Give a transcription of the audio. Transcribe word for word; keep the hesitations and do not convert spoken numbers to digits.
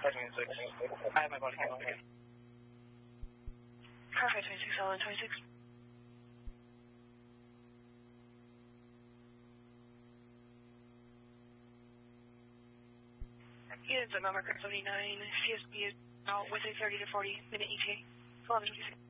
twenty-six. I have my body cam on here. Car five twenty-six, L N twenty-six. Units at Mount Margaret seventy-nine, C S B is out with a thirty to forty minute E T A. eleven twenty-six.